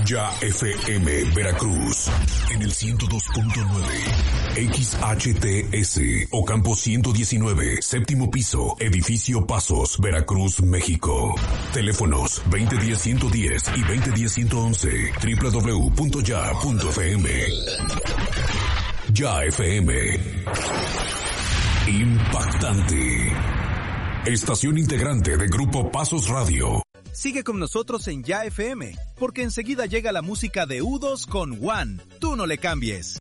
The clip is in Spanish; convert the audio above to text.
Ya FM Veracruz en el 102.9, XHTS Ocampo 119, séptimo piso, edificio Pasos, Veracruz, México. Teléfonos 2010-110 y 2010-111, www.ya.fm. Ya FM. Impactante. Estación integrante de Grupo Pasos Radio. Sigue con nosotros en Ya FM, porque enseguida llega la música de U2 con One. Tú no le cambies.